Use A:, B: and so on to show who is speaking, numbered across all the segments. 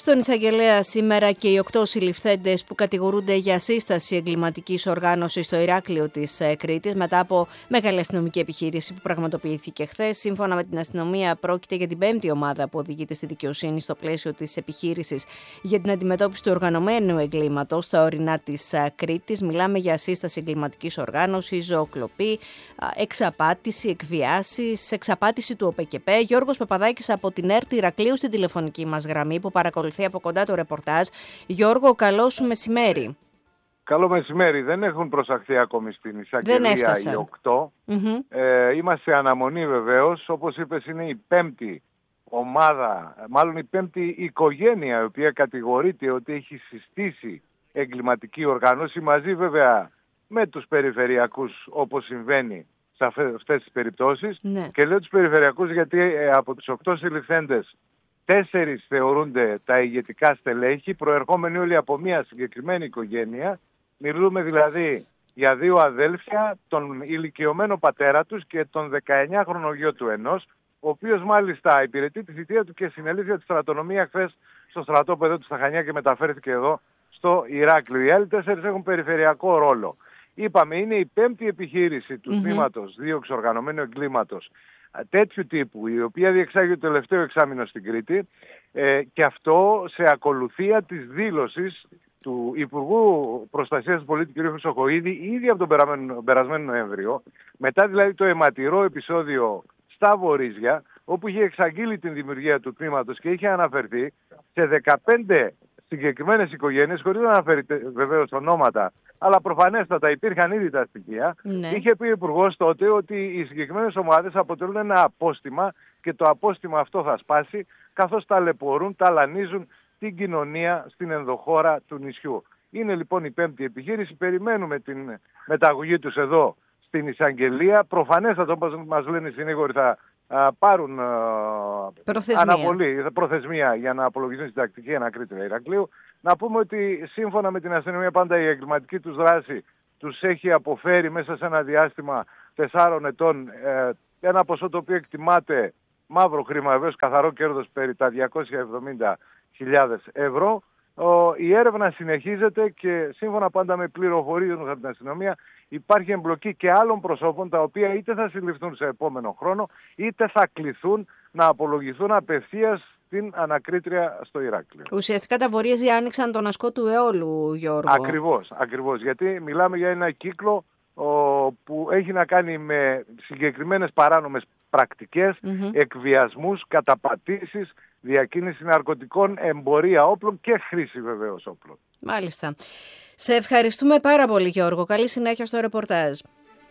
A: Στον εισαγγελέα σήμερα και οι 8 συλληφθέντες που κατηγορούνται για σύσταση εγκληματικής οργάνωσης στο Ηράκλειο της Κρήτης μετά από μεγάλη αστυνομική επιχείρηση που πραγματοποιήθηκε χθες. Σύμφωνα με την αστυνομία, πρόκειται για την 5η ομάδα που οδηγείται στη δικαιοσύνη στο πλαίσιο της επιχείρησης για την αντιμετώπιση του οργανωμένου εγκλήματος στα ορεινά της Κρήτης. Μιλάμε για σύσταση εγκληματικής οργάνωσης, ζωοκλοπή, εξαπάτηση, εκβιάσεις, εξαπάτηση του ΟΠΕΚΕΠΕ. Γιώργος Παπαδάκης από την ΕΡΤ Ηρακλείου στην τηλεφωνική μας γραμμή που παρακολουθεί από κοντά το ρεπορτάζ. Γιώργο, καλό σου μεσημέρι.
B: Καλό μεσημέρι. Δεν έχουν προσαχθεί ακόμη στην εισαγγελία οι 8. Είμαστε αναμονή βεβαίως. Όπως είπες, είναι η 5η ομάδα, μάλλον η 5η οικογένεια η οποία κατηγορείται ότι έχει συστήσει εγκληματική οργάνωση, μαζί βέβαια με τους περιφερειακούς, όπως συμβαίνει σε αυτές τις περιπτώσεις.
A: Ναι.
B: Και λέω τους περιφερειακούς γιατί από τους 8 συλληφθέντες 4 θεωρούνται τα ηγετικά στελέχη, προερχόμενοι όλοι από μια συγκεκριμένη οικογένεια. Μιλούμε δηλαδή για 2 αδέλφια, τον ηλικιωμένο πατέρα τους και τον 19χρονο γιο του ενός, ο οποίος μάλιστα υπηρετεί τη θητεία του και συνελήφθη τη στρατονομία χθες στο στρατόπεδο του στα Χανιά και μεταφέρθηκε εδώ στο Ηράκλειο. Οι άλλοι 4 έχουν περιφερειακό ρόλο. Είπαμε, είναι η 5η επιχείρηση του τμήματος δίωξης οργανωμένου εγκλήματος τέτοιου τύπου, η οποία διεξάγει το τελευταίο εξάμηνο στην Κρήτη, και αυτό σε ακολουθία της δήλωσης του Υπουργού Προστασίας του Πολίτη κ. Χρυσοχοΐδη ήδη από τον περασμένο Νοέμβριο, μετά δηλαδή το αιματηρό επεισόδιο στα Βορίζια, όπου είχε εξαγγείλει την δημιουργία του τμήματος και είχε αναφερθεί σε 15 συγκεκριμένες οικογένειες, χωρίς να αναφέρει βεβαίως ονόματα, αλλά προφανέστατα υπήρχαν ήδη τα στοιχεία.
A: Ναι.
B: Είχε πει ο Υπουργός τότε ότι οι συγκεκριμένες ομάδες αποτελούν ένα απόστημα και το απόστημα αυτό θα σπάσει, καθώς ταλαιπωρούν, ταλανίζουν την κοινωνία στην ενδοχώρα του νησιού. Είναι λοιπόν η 5η επιχείρηση. Περιμένουμε την μεταγωγή τους εδώ στην εισαγγελία. Προφανέστατα, όπως μας λένε οι συνήγοροι, θα πάρουν προθεσμία για να απολογηθούν στην τακτική ανακρίτρια Ηρακλείου. Να πούμε ότι σύμφωνα με την αστυνομία πάντα η εγκληματική τους δράση τους έχει αποφέρει μέσα σε ένα διάστημα 4 ετών ένα ποσό το οποίο εκτιμάται μαύρο χρήμα, βεβαίως καθαρό κέρδος περί τα 270.000 ευρώ. Η έρευνα συνεχίζεται και σύμφωνα πάντα με πληροφορίες από την αστυνομία υπάρχει εμπλοκή και άλλων προσώπων τα οποία είτε θα συλληφθούν σε επόμενο χρόνο είτε θα κληθούν να απολογηθούν απευθείας στην ανακρίτρια στο Ηράκλειο.
A: Ουσιαστικά τα Βορίζια άνοιξαν τον ασκό του αιώλου, Γιώργο.
B: Ακριβώς. Γιατί μιλάμε για ένα κύκλο που έχει να κάνει με συγκεκριμένες παράνομες πρακτικές, εκβιασμούς, καταπατήσεις, διακίνηση ναρκωτικών, εμπορία όπλων και χρήση βεβαίως όπλων.
A: Μάλιστα. Σε ευχαριστούμε πάρα πολύ, Γιώργο. Καλή συνέχεια στο ρεπορτάζ.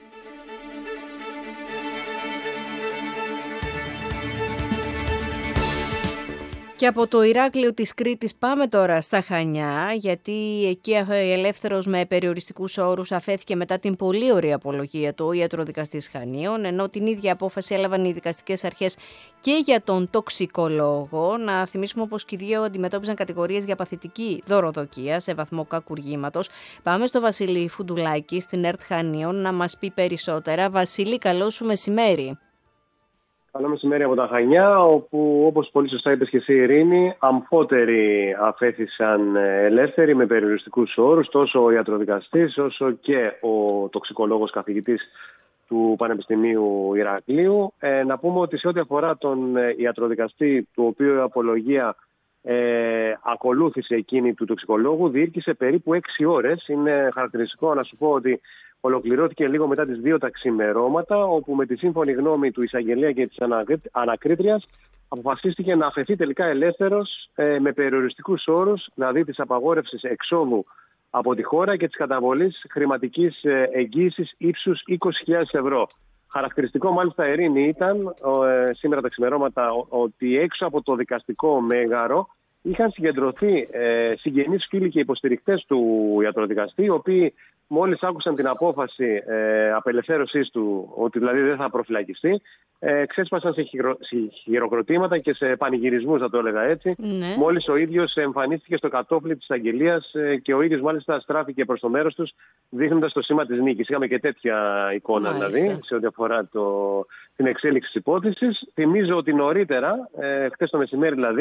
A: Και από το Ηράκλειο της Κρήτης πάμε τώρα στα Χανιά, γιατί εκεί ελεύθερος με περιοριστικούς όρους αφέθηκε μετά την πολύ ωραία απολογία του ο ιατροδικαστής Χανίων, ενώ την ίδια απόφαση έλαβαν οι δικαστικές αρχές και για τον τοξικολόγο. Να θυμίσουμε πως και οι δύο αντιμετώπιζαν κατηγορίες για παθητική δωροδοκία σε βαθμό κακουργήματος. Πάμε στο Βασίλη Φουντουλάκη στην ΕΡΤ Χανίων να μας πει περισσότερα. Βασίλη, καλό σου μεσημέρι.
C: Καλό μεσημέρι από τα Χανιά, όπου όπως πολύ σωστά είπες και εσύ, Ειρήνη, αμφότεροι αφέθησαν ελεύθεροι με περιοριστικούς όρους, τόσο ο ιατροδικαστής όσο και ο τοξικολόγος καθηγητής του Πανεπιστημίου Ηρακλείου. Να πούμε ότι σε ό,τι αφορά τον ιατροδικαστή, του οποίου η απολογία ακολούθησε εκείνη του τοξικολόγου, διήρκησε περίπου 6 ώρες. Είναι χαρακτηριστικό να σου πω ότι ολοκληρώθηκε λίγο μετά τις 2 τα ξημερώματα, όπου με τη σύμφωνη γνώμη του εισαγγελέα και της ανακρίτριας αποφασίστηκε να αφαιθεί τελικά ελεύθερος με περιοριστικούς όρους, δηλαδή της απαγόρευσης εξόδου από τη χώρα και της καταβολής χρηματικής εγγύησης ύψους 20.000 ευρώ. Χαρακτηριστικό μάλιστα, Ειρήνη, ήταν σήμερα τα ξημερώματα ότι έξω από το δικαστικό μέγαρο είχαν συγκεντρωθεί συγγενείς, φίλοι και υποστηρικτές του ιατροδικαστή, οι οποίοι μόλις άκουσαν την απόφαση απελευθέρωσής του, ότι δηλαδή δεν θα προφυλακιστεί, ξέσπασαν σε χειροκροτήματα και σε πανηγυρισμούς, θα το έλεγα έτσι.
A: Ναι.
C: Μόλις ο ίδιος εμφανίστηκε στο κατόφλι της αγγελίας και ο ίδιος μάλιστα στράφηκε προς το μέρος τους, δείχνοντας το σήμα της νίκης. Είχαμε και τέτοια εικόνα, δηλαδή, σε ό,τι αφορά την εξέλιξη της υπόθεσης. Θυμίζω ότι νωρίτερα, χθες το μεσημέρι δηλαδή,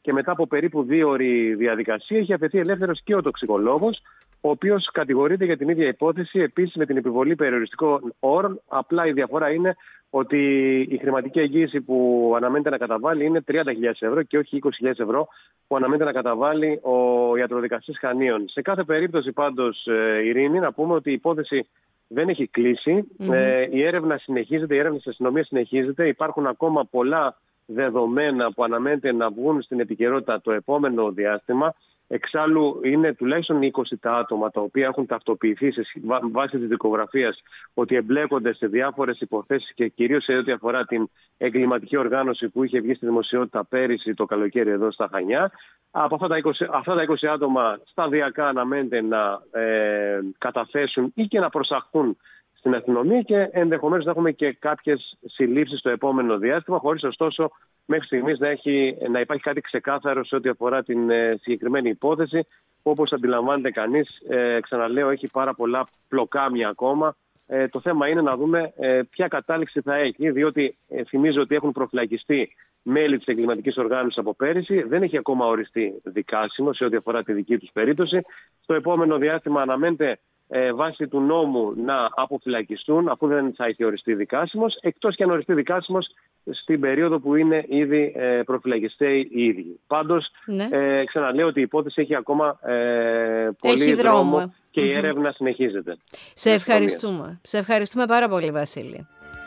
C: και μετά από περίπου 2ωρη διαδικασία έχει αφαιθεί ελεύθερος και ο τοξικολόγος, ο οποίος κατηγορείται για την ίδια υπόθεση, επίσης με την επιβολή περιοριστικών όρων. Απλά η διαφορά είναι ότι η χρηματική εγγύηση που αναμένεται να καταβάλει είναι 30.000 ευρώ και όχι 20.000 ευρώ που αναμένεται να καταβάλει ο ιατροδικαστής Χανίων. Σε κάθε περίπτωση πάντως, Ειρήνη, να πούμε ότι η υπόθεση δεν έχει κλείσει. Η έρευνα συνεχίζεται, η έρευνα της αστυνομίας συνεχίζεται. Υπάρχουν ακόμα πολλά δεδομένα που αναμένεται να βγουν στην επικαιρότητα το επόμενο διάστημα. Εξάλλου, είναι τουλάχιστον 20 τα άτομα τα οποία έχουν ταυτοποιηθεί βάσει της δικογραφίας ότι εμπλέκονται σε διάφορες υποθέσεις και κυρίως σε ό,τι αφορά την εγκληματική οργάνωση που είχε βγει στη δημοσιότητα πέρυσι το καλοκαίρι εδώ στα Χανιά. Από αυτά τα 20 άτομα σταδιακά αναμένεται να καταθέσουν ή και να προσαχθούν στην αστυνομία και ενδεχομένως να έχουμε και κάποιες συλλήψεις στο επόμενο διάστημα, χωρίς ωστόσο μέχρι στιγμής να υπάρχει κάτι ξεκάθαρο σε ό,τι αφορά την συγκεκριμένη υπόθεση. Όπως αντιλαμβάνεται κανείς, ξαναλέω, έχει πάρα πολλά πλοκάμια ακόμα. Το θέμα είναι να δούμε ποια κατάληξη θα έχει, διότι θυμίζω ότι έχουν προφυλακιστεί μέλη της εγκληματικής οργάνωσης από πέρυσι. Δεν έχει ακόμα οριστεί δικάσιμο σε ό,τι αφορά τη δική τους περίπτωση. Στο επόμενο διάστημα αναμένεται βάσει του νόμου να αποφυλακιστούν, αφού δεν θα έχει οριστεί δικάσιμος, εκτός και αν οριστεί δικάσιμος στην περίοδο που είναι ήδη προφυλακιστέοι οι ίδιοι. Πάντως, ξαναλέω ότι η υπόθεση έχει ακόμα πολύ δρόμο και η έρευνα συνεχίζεται.
A: Σε ευχαριστούμε. Σε ευχαριστούμε πάρα πολύ, Βασίλη.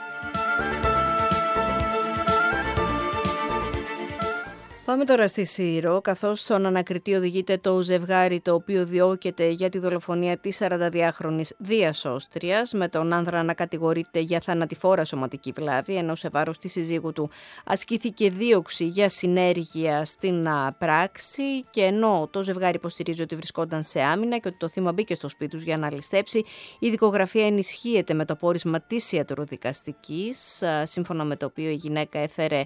A: Πάμε τώρα στη Σύρο, καθώς στον ανακριτή οδηγείται το ζευγάρι το οποίο διώκεται για τη δολοφονία της 42χρονης διασώστριας, με τον άνδρα να κατηγορείται για θανατηφόρα σωματική βλάβη, ενώ σε βάρος της συζύγου του ασκήθηκε δίωξη για συνέργεια στην πράξη, και ενώ το ζευγάρι υποστηρίζει ότι βρισκόταν σε άμυνα και ότι το θύμα μπήκε στο σπίτι τους για να ληστέψει, η δικογραφία ενισχύεται με το πόρισμα της ιατροδικαστικής, σύμφωνα με το οποίο η γυναίκα έφερε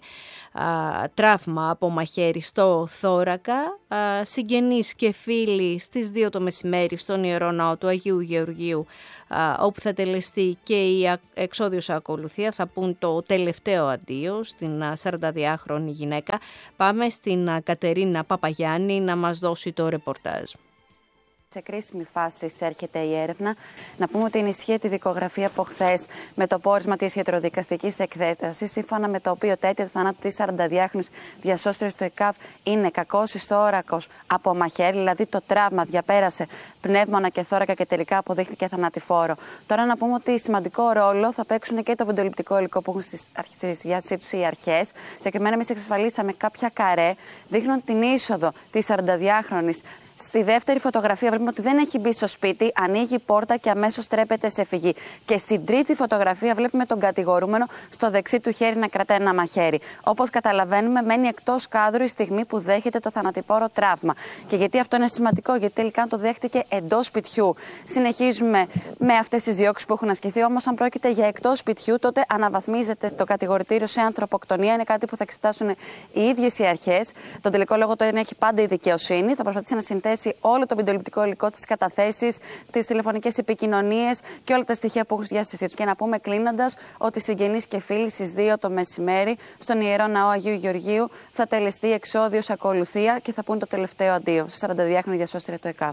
A: τραύμα από μαχαίρι στο θώρακα. Συγγενείς και φίλοι στις 2 το μεσημέρι στον Ιερό Ναό του Αγίου Γεωργίου, όπου θα τελεστεί και η εξόδιος ακολουθία, θα πούν το τελευταίο αντίο στην 42χρονη γυναίκα. Πάμε στην Κατερίνα Παπαγιάννη να μας δώσει το ρεπορτάζ.
D: Σε κρίσιμη φάση έρχεται η έρευνα. Να πούμε ότι ενισχύεται η δικογραφία από χθες με το πόρισμα της ιατροδικαστικής εκθέτασης, σύμφωνα με το οποίο τα αίτια του θανάτου της 42χρονης διασώστριας του ΕΚΑΒ είναι κακός ιστόρακος από μαχαίρι, δηλαδή το τραύμα διαπέρασε πνεύμονα και θώρακα και τελικά αποδείχθηκε θανατηφόρο. Τώρα να πούμε ότι σημαντικό ρόλο θα παίξουν και το βιντεοληπτικό υλικό που έχουν στη διάθεσή τους οι αρχές. Συγκεκριμένα, εμείς εξασφαλίσαμε κάποια καρέ, δείχνουν την είσοδο της 42χρονης. Στη δεύτερη φωτογραφία βλέπουμε ότι δεν έχει μπει στο σπίτι, ανοίγει η πόρτα και αμέσως τρέπεται σε φυγή. Και στην τρίτη φωτογραφία βλέπουμε τον κατηγορούμενο στο δεξί του χέρι να κρατάει ένα μαχαίρι. Όπως καταλαβαίνουμε, μένει εκτός κάδρου η στιγμή που δέχεται το θανατηφόρο τραύμα. Και γιατί αυτό είναι σημαντικό, γιατί τελικά το δέχτηκε εντός σπιτιού. Συνεχίζουμε με αυτές τις διώξεις που έχουν ασκηθεί, όμως αν πρόκειται για εκτός σπιτιού, τότε αναβαθμίζεται το κατηγορητήριο σε ανθρωποκτονία. Είναι κάτι που θα εξετάσουν οι ίδιες οι αρχές. Τον τελικό λόγο το έχει πάντα η δικαιοσύνη. Θα προσπαθήσει να συνθέσει όλο το βιντεοληπτικό υλικό, τις καταθέσεις, τις τηλεφωνικές επικοινωνίες και όλα τα στοιχεία που έχουν στη διάθεσή τους. Και να πούμε κλείνοντας ότι συγγενείς και φίλοι στις 2 το μεσημέρι στον Ιερό Ναό Αγίου Γεωργίου θα τελεστεί εξόδιος ακολουθία και θα πούν το τελευταίο αντίο στη 42χρονη διασώστρια του ΕΚΑΒ.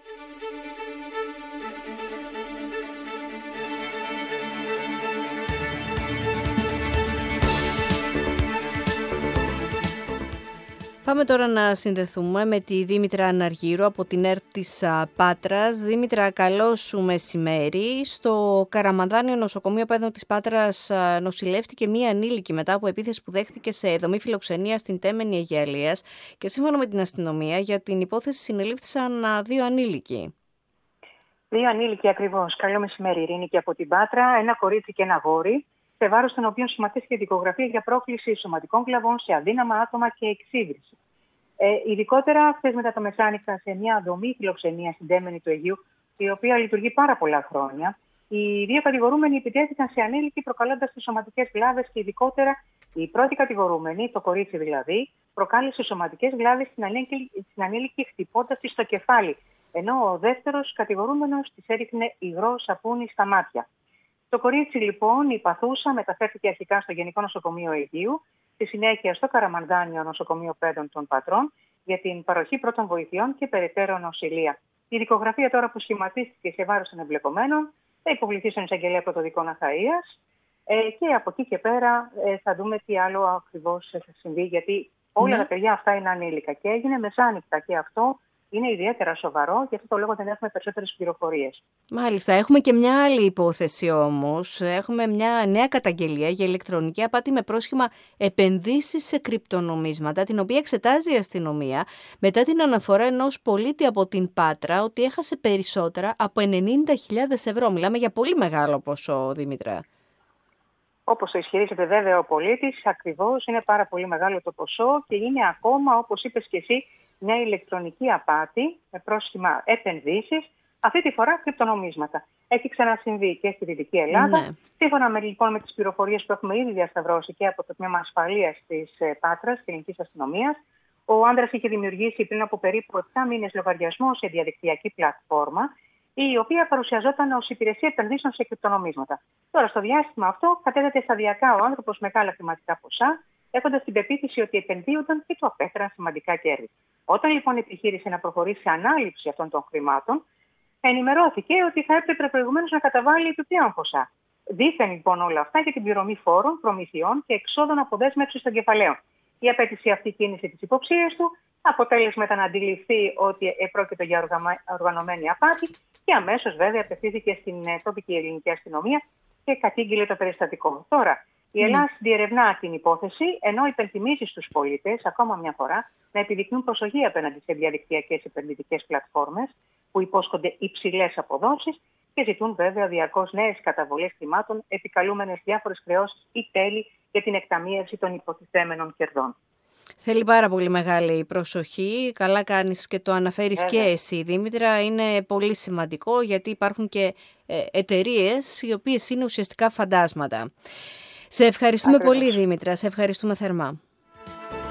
A: Πάμε τώρα να συνδεθούμε με τη Δήμητρα Αναργύρου από την ΕΡΤ της Πάτρας. Δήμητρα, καλό σου μεσημέρι. Στο Καραμανδάνιο νοσοκομείο Παιδών της Πάτρας νοσηλεύτηκε μία ανήλικη μετά από επίθεση που δέχτηκε σε δομή φιλοξενία στην Τέμενη Αιγιαλίας, και σύμφωνα με την αστυνομία για την υπόθεση συνελήφθησαν 2 ανήλικοι.
E: 2 ανήλικοι ακριβώς. Καλό μεσημέρι, Ειρήνη, και από την Πάτρα. Ένα κορίτσι και ένα αγόρι, σε βάρος των οποίων σχηματίστηκε δικογραφία για πρόκληση σωματικών κλαβών σε αδύναμα άτομα και εξύβριση. Ειδικότερα, χθες μετά το μεσάνυχτα, σε μια δομή φιλοξενία στην Τέμενη του Αιγείου, η οποία λειτουργεί πάρα πολλά χρόνια, οι 2 κατηγορούμενοι επιτέθηκαν σε ανήλικοι, προκαλώντας τις σωματικές βλάβες, και ειδικότερα η πρώτη κατηγορούμενη, το κορίτσι δηλαδή, προκάλεσε σωματικές βλάβες στην ανήλικη, χτυπώντας τη στο κεφάλι, ενώ ο δεύτερος κατηγορούμενος της έριχνε υγρό σαπούνι στα μάτια. Το κορίτσι λοιπόν, η παθούσα, μεταφέρθηκε αρχικά στο Γενικό Νοσοκομείο Αιγείου στη συνέχεια στο Καραμανδάνιο Νοσοκομείο Πέντων των Πατρών για την παροχή πρώτων βοηθειών και περαιτέρω νοσηλεία. Η δικογραφία τώρα που σχηματίστηκε σε βάρος των εμπλεκομένων θα υποβληθεί στον εισαγγελέα πρωτοδικών Αχαΐας και από εκεί και πέρα θα δούμε τι άλλο ακριβώς θα συμβεί, γιατί όλα τα παιδιά αυτά είναι ανήλικα και έγινε μεσάνυχτα και αυτό είναι ιδιαίτερα σοβαρό, γι' αυτό το λόγο δεν έχουμε περισσότερες πληροφορίες.
A: Μάλιστα. Έχουμε και μια άλλη υπόθεση όμως. Έχουμε μια νέα καταγγελία για ηλεκτρονική απάτη με πρόσχημα επενδύσεις σε κρυπτονομίσματα, την οποία εξετάζει η αστυνομία μετά την αναφορά ενός πολίτη από την Πάτρα ότι έχασε περισσότερα από 90.000 ευρώ. Μιλάμε για πολύ μεγάλο ποσό, Δήμητρα.
E: Όπως το ισχυρίζεται βέβαια ο πολίτης, ακριβώς είναι πάρα πολύ μεγάλο το ποσό και είναι ακόμα, όπως είπες και εσύ, μια ηλεκτρονική απάτη με πρόσχημα επενδύσεις, αυτή τη φορά κρυπτονομίσματα. Έχει ξανασυμβεί και στη Δυτική Ελλάδα. Ναι. Σύμφωνα με τις πληροφορίες που έχουμε ήδη διασταυρώσει και από το Τμήμα Ασφαλείας της Πάτρας και Ελληνικής Αστυνομίας, ο άντρας είχε δημιουργήσει πριν από περίπου 7 μήνες λογαριασμό σε διαδικτυακή πλατφόρμα, η οποία παρουσιαζόταν ως υπηρεσία επενδύσεων σε κρυπτονομίσματα. Τώρα, στο διάστημα αυτό, κατέθετε σταδιακά ο άνθρωπος μεγάλα χρηματικά ποσά, έχοντας την πεποίθηση ότι επενδύονταν και του απέφεραν σημαντικά κέρδη. Όταν λοιπόν επιχείρησε να προχωρήσει σε ανάληψη αυτών των χρημάτων, ενημερώθηκε ότι θα έπρεπε προηγουμένως να καταβάλει επιπλέον ποσά. Δήθεν λοιπόν όλα αυτά για την πληρωμή φόρων, προμηθειών και εξόδων αποδέσμευσης των κεφαλαίων. Η απέτηση αυτή κίνησε τις υποψίες του, αποτέλεσμα ήταν να αντιληφθεί ότι πρόκειται για οργανωμένη απάτη και αμέσως βέβαια απευθύνθηκε στην τοπική ελληνική αστυνομία και κατήγγειλε το περιστατικό. Τώρα, η Ελλάδα διερευνά την υπόθεση, ενώ υπενθυμίζει στους πολίτες, ακόμα μια φορά, να επιδεικνύουν προσοχή απέναντι σε διαδικτυακές επενδυτικές πλατφόρμες που υπόσχονται υψηλές αποδόσεις και ζητούν βέβαια διαρκώς νέες καταβολές χρημάτων, επικαλούμενες διάφορες χρεώσεις ή τέλη για την εκταμείευση των υποτιθέμενων κερδών.
A: Θέλει πάρα πολύ μεγάλη προσοχή. Καλά κάνεις και το αναφέρεις και εσύ, Δήμητρα. Είναι πολύ σημαντικό γιατί υπάρχουν και εταιρείες οι οποίες είναι ουσιαστικά φαντάσματα. Σε ευχαριστούμε πολύ, Δήμητρα. Σε ευχαριστούμε θερμά.